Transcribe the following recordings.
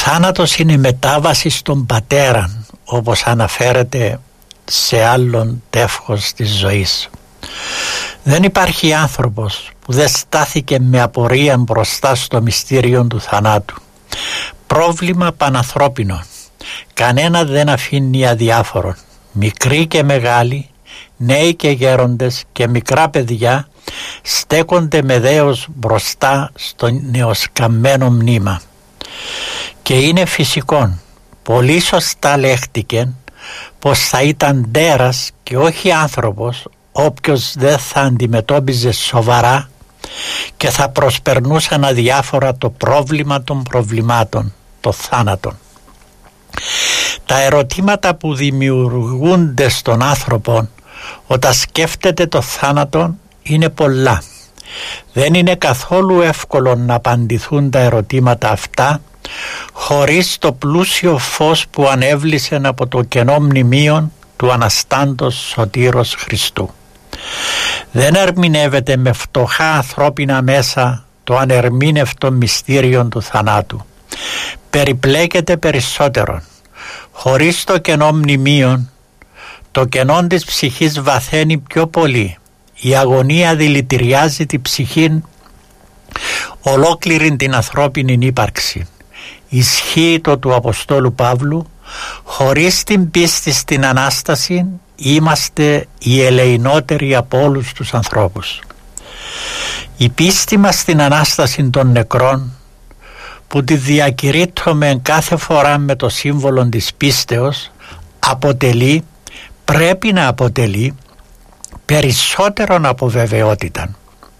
θάνατος είναι μετάβαση στον πατέραν, όπως αναφέρεται σε άλλον τεύχος της ζωής. Δεν υπάρχει άνθρωπος που δεν στάθηκε με απορία μπροστά στο μυστήριο του θανάτου. Πρόβλημα πανανθρώπινο. Κανένα δεν αφήνει αδιάφορον. Μικροί και μεγάλοι, νέοι και γέροντες και μικρά παιδιά στέκονται με δέος μπροστά στο νεοσκαμμένο μνήμα. Και είναι φυσικόν, πολύ σωστά λέχτηκε, πως θα ήταν τέρας και όχι άνθρωπος όποιος δεν θα αντιμετώπιζε σοβαρά και θα προσπερνούσαν αδιάφορα το πρόβλημα των προβλημάτων, το θάνατο. Τα ερωτήματα που δημιουργούνται στον άνθρωπο όταν σκέφτεται το θάνατο είναι πολλά. Δεν είναι καθόλου εύκολο να απαντηθούν τα ερωτήματα αυτά χωρίς το πλούσιο φως που ανέβλησε από το κενό μνημείο του Αναστάντος Σωτήρος Χριστού. Δεν ερμηνεύεται με φτωχά ανθρώπινα μέσα το ανερμήνευτο μυστήριο του θανάτου. Περιπλέκεται περισσότερο. Χωρίς το κενό μνημείο, το κενό της ψυχής βαθαίνει πιο πολύ. Η αγωνία δηλητηριάζει τη ψυχή, ολόκληρη την ανθρώπινη ύπαρξη. Ισχύει το του Αποστόλου Παύλου, χωρίς την πίστη στην Ανάσταση είμαστε οι ελεηνότεροι από όλους τους ανθρώπους. Η πίστη μας στην Ανάσταση των νεκρών, που τη διακηρύττουμε κάθε φορά με το σύμβολο της πίστεως, πρέπει να αποτελεί περισσότερον από βεβαιότητα.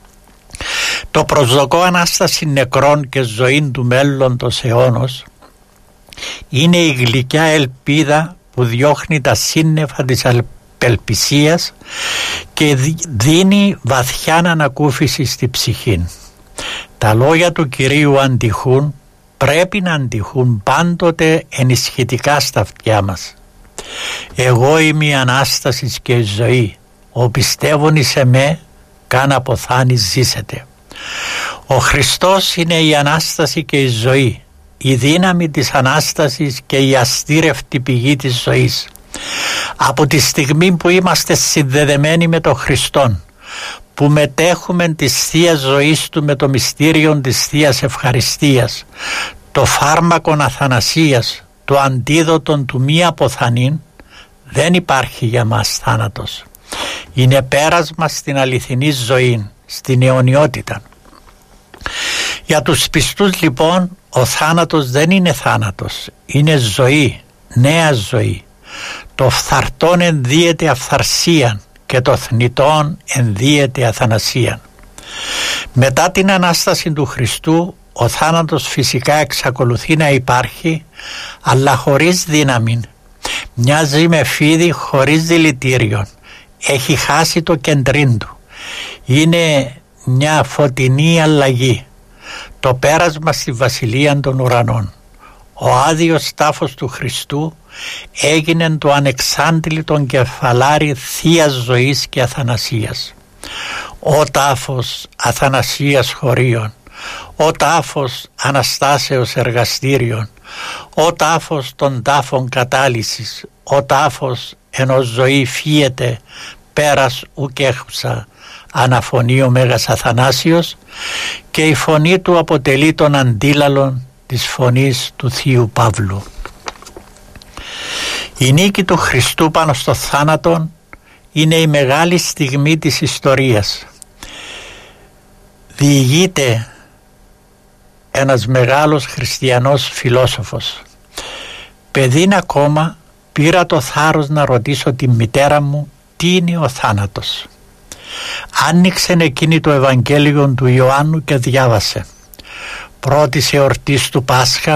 Το προσδοκώ Ανάσταση νεκρών και ζωή του μέλλοντος αιώνος είναι η γλυκιά ελπίδα που διώχνει τα σύννεφα της απελπισίας και δίνει βαθιά ανακούφιση στη ψυχή. Τα λόγια του Κυρίου αντιχούν, πρέπει να αντιχούν πάντοτε ενισχυτικά στα αυτιά μας. Εγώ είμαι η Ανάσταση και η ζωή. Ο πιστεύων εις εμέ, καν αποθάνει ζήσετε. Ο Χριστός είναι η Ανάσταση και η ζωή, η δύναμη της Ανάστασης και η αστήρευτη πηγή της ζωής. Από τη στιγμή που είμαστε συνδεδεμένοι με τον Χριστόν, που μετέχουμε της Θείας ζωής Του με το μυστήριο της Θείας Ευχαριστίας, το φάρμακον αθανασίας, το αντίδοτον του μη αποθανήν, δεν υπάρχει για μας θάνατος. Είναι πέρασμα στην αληθινή ζωή, στην αιωνιότητα. Για τους πιστούς λοιπόν ο θάνατος δεν είναι θάνατος, είναι ζωή, νέα ζωή. Το φθαρτόν ενδύεται αυθαρσίαν και το θνητόν ενδύεται αθανασίαν. Μετά την Ανάσταση του Χριστού ο θάνατος φυσικά εξακολουθεί να υπάρχει, αλλά χωρίς δύναμη. Μοιάζει με φίδι χωρίς δηλητήριο. Έχει χάσει το κεντρίν του. Είναι μια φωτεινή αλλαγή. Το πέρασμα στη βασιλεία των ουρανών. Ο άδειος τάφος του Χριστού έγινε το ανεξάντλητον κεφαλάρι θείας ζωής και αθανασίας. Ο τάφος αθανασίας χωρίων, ο τάφος αναστάσεως εργαστήριων, ο τάφος των τάφων κατάλυσης, ο τάφος ενός ζωή φύεται πέρας ουκ έχουσα, αναφωνεί ο Μέγας Αθανάσιος, και η φωνή του αποτελεί τον αντίλαλον της φωνής του Θείου Παύλου. Η νίκη του Χριστού πάνω στο θάνατον είναι η μεγάλη στιγμή της ιστορίας. Διηγείται ένας μεγάλος χριστιανός φιλόσοφος. Παιδίν ακόμα πήρα το θάρρος να ρωτήσω τη μητέρα μου τι είναι ο θάνατος. Άνοιξε εκείνη το Ευαγγέλιο του Ιωάννου και διάβασε. Πρώτης εορτής του Πάσχα